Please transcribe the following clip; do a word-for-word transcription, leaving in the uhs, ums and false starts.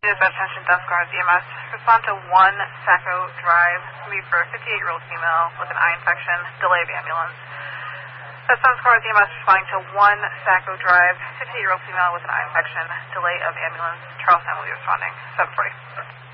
Dispatch attention, Dusk Guards E M S. Respond to one Sacco Drive, lead for a fifty-eight-year-old female with an eye infection, delay of ambulance. That's Dusk Guards E M S responding to one Sacco Drive, fifty-eight-year-old female with an eye infection, delay of ambulance. Charlestown will be responding, seven forty.